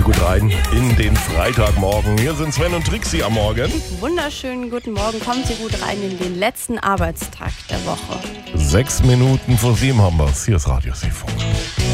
gut rein in den Freitagmorgen. Hier sind Sven und Trixie am Morgen. Wunderschönen guten Morgen. Kommen Sie gut rein in den letzten Arbeitstag der Woche. 6 Minuten vor 7 haben wir es. Hier ist Radio Seefunk.